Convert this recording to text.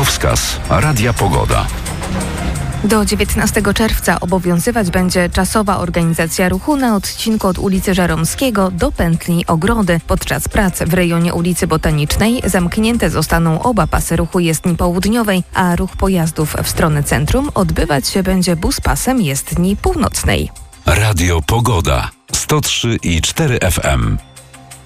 Drogowskaz Radia Pogoda. Do 19 czerwca obowiązywać będzie czasowa organizacja ruchu na odcinku od ulicy Żeromskiego do pętli Ogrody. Podczas prac w rejonie ulicy Botanicznej zamknięte zostaną oba pasy ruchu jezdni południowej, a ruch pojazdów w stronę centrum odbywać się będzie buspasem jezdni północnej. Radio Pogoda 103,4 FM.